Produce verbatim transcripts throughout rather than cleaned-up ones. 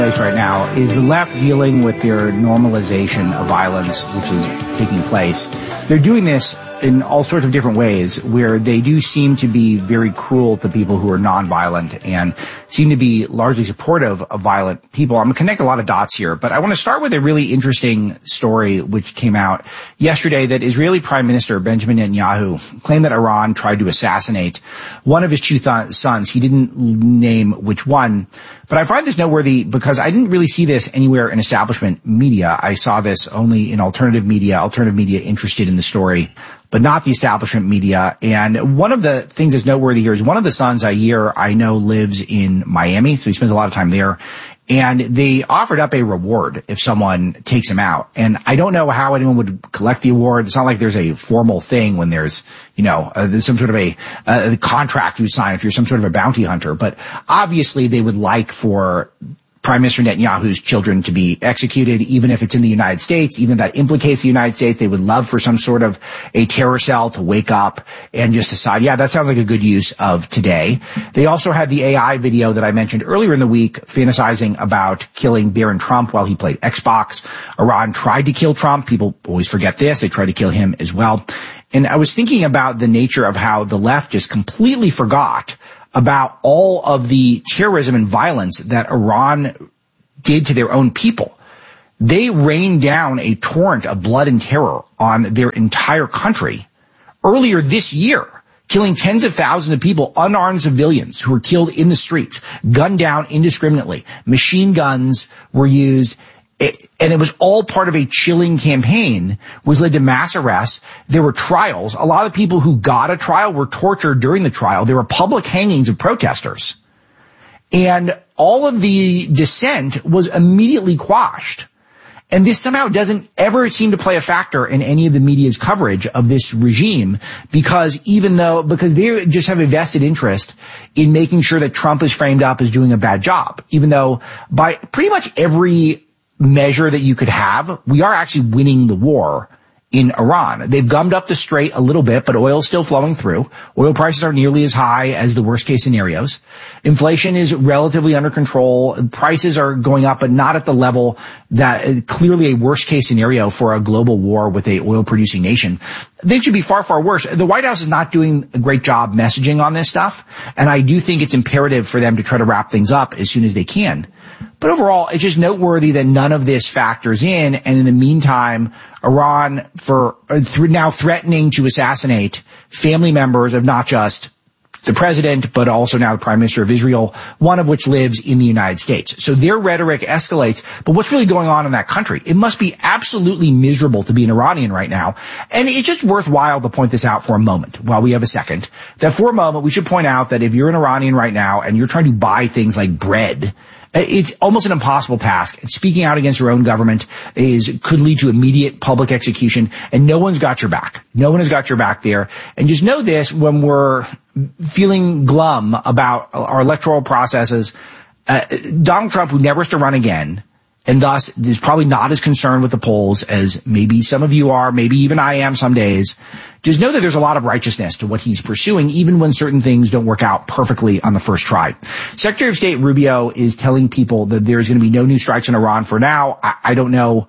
right now is the left dealing with their normalization of violence, which is taking place. They're doing this in all sorts of different ways, where they do seem to be very cruel to people who are nonviolent and seem to be largely supportive of violent people. I'm going to connect a lot of dots here, but I want to start with a really interesting story which came out yesterday that Israeli Prime Minister Benjamin Netanyahu claimed that Iran tried to assassinate one of his two th- sons. He didn't name which one, but I find this noteworthy because I didn't really see this anywhere in establishment media. I saw this only in alternative media, alternative media interested in the story, but not the establishment media. And one of the things that's noteworthy here is one of the sons, Yair, I know lives in Miami, so he spends a lot of time there. And they offered up a reward if someone takes him out. And I don't know how anyone would collect the award. It's not like there's a formal thing when there's, you know, uh, there's some sort of a, uh, contract you sign if you're some sort of a bounty hunter. But obviously they would like for Prime Minister Netanyahu's children to be executed, even if it's in the United States, even if that implicates the United States. They would love for some sort of a terror cell to wake up and just decide, yeah, that sounds like a good use of today. They also had the A I video that I mentioned earlier in the week, fantasizing about killing Barron Trump while he played Xbox. Iran tried to kill Trump. People always forget this. They tried to kill him as well. And I was thinking about the nature of how the left just completely forgot about all of the terrorism and violence that Iran did to their own people. They rained down a torrent of blood and terror on their entire country earlier this year, killing tens of thousands of people, unarmed civilians who were killed in the streets, gunned down indiscriminately. Machine guns were used. It, and it was all part of a chilling campaign, which led to mass arrests. There were trials. A lot of the people who got a trial were tortured during the trial. There were public hangings of protesters. And all of the dissent was immediately quashed. And this somehow doesn't ever seem to play a factor in any of the media's coverage of this regime, because even though, because they just have a vested interest in making sure that Trump is framed up as doing a bad job, even though by pretty much every measure that you could have, we are actually winning the war in Iran. They've gummed up the strait a little bit, but oil's still flowing through. Oil prices are nearly as high as the worst case scenarios. Inflation is relatively under control. Prices are going up, but not at the level that uh, clearly a worst case scenario for a global war with a oil producing nation. They should be far, far worse. The White House is not doing a great job messaging on this stuff, and I do think it's imperative for them to try to wrap things up as soon as they can. But overall, it's just noteworthy that none of this factors in, and in the meantime, Iran for uh, th- now threatening to assassinate family members of not just the president, but also now the Prime Minister of Israel, one of which lives in the United States. So their rhetoric escalates, but what's really going on in that country? It must be absolutely miserable to be an Iranian right now. And it's just worthwhile to point this out for a moment while we have a second. That for a moment, we should point out that if you're an Iranian right now and you're trying to buy things like bread, it's almost an impossible task. Speaking out against your own government is could lead to immediate public execution, and no one's got your back. No one has got your back there. And just know this, when we're feeling glum about our electoral processes, uh, Donald Trump, who never has to run again, and thus is probably not as concerned with the polls as maybe some of you are, maybe even I am some days, just know that there's a lot of righteousness to what he's pursuing, even when certain things don't work out perfectly on the first try. Secretary of State Rubio is telling people that there's going to be no new strikes in Iran for now. I, I don't know.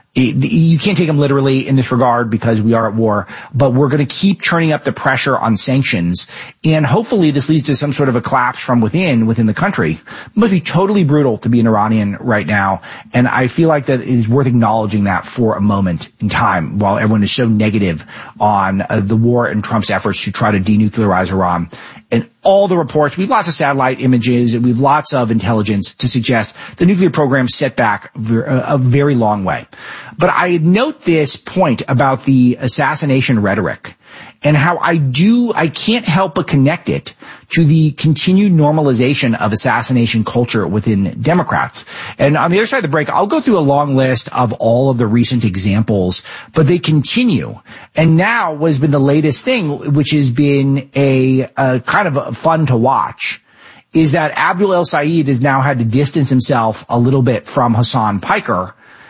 You can't take him literally in this regard because we are at war, but we're going to keep turning up the pressure on sanctions, and hopefully this leads to some sort of a collapse from within, within the country. It must be totally brutal to be an Iranian right now, and I feel like that it is worth acknowledging that for a moment in time while everyone is so negative on uh, the war and Trump's efforts to try to denuclearize Iran. And all the reports, we have lots of satellite images, and we have lots of intelligence to suggest the nuclear program set back a very long way. But I note this point about the assassination rhetoric and how I do, I can't help but connect it to the continued normalization of assassination culture within Democrats. And on the other side of the break, I'll go through a long list of all of the recent examples, but they continue. And now what has been the latest thing, which has been a, a kind of fun to watch, is that Abdul El-Sayed has now had to distance himself a little bit from Hassan Piker.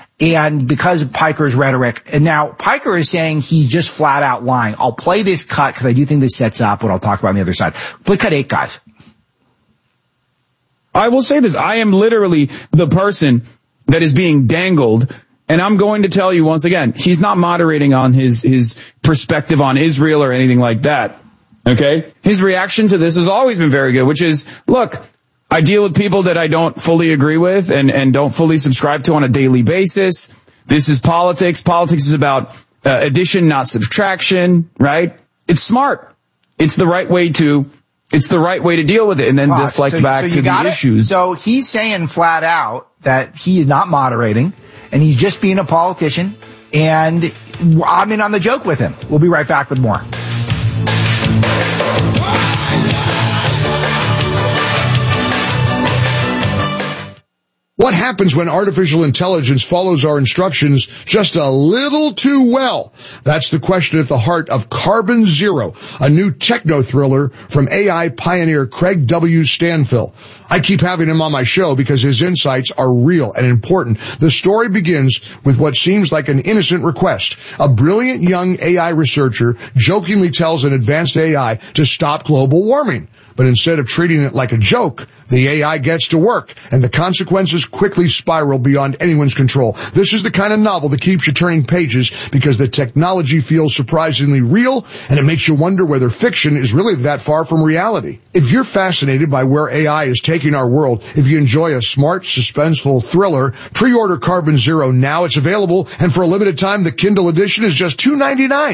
And because of Piker's rhetoric, and now Piker is saying he's just flat out lying. I'll play this cut because I do think this sets up what I'll talk about on the other side. Play cut eight, guys. I will say this. I am literally the person that is being dangled. And I'm going to tell you once again, he's not moderating on his, his perspective on Israel or anything like that. Okay? His reaction to this has always been very good, which is, look, I deal with people that I don't fully agree with and, and don't fully subscribe to on a daily basis. This is politics. Politics is about uh, addition, not subtraction, right? It's smart. It's the right way to, it's the right way to deal with it and then wow. deflect so, back so to the it? issues. So he's saying flat out that he is not moderating and he's just being a politician, and I'm in on the joke with him. We'll be right back with more. What happens when artificial intelligence follows our instructions just a little too well? That's the question at the heart of Carbon Zero, a new techno-thriller from A I pioneer Craig W. Stanfill. I keep having him on my show because his insights are real and important. The story begins with what seems like an innocent request. A brilliant young A I researcher jokingly tells an advanced A I to stop global warming. But instead of treating it like a joke, the A I gets to work, and the consequences quickly spiral beyond anyone's control. This is the kind of novel that keeps you turning pages because the technology feels surprisingly real, and it makes you wonder whether fiction is really that far from reality. If you're fascinated by where A I is taking our world, if you enjoy a smart, suspenseful thriller, pre-order Carbon Zero now. It's available, and for a limited time, the Kindle edition is just two dollars and ninety-nine cents.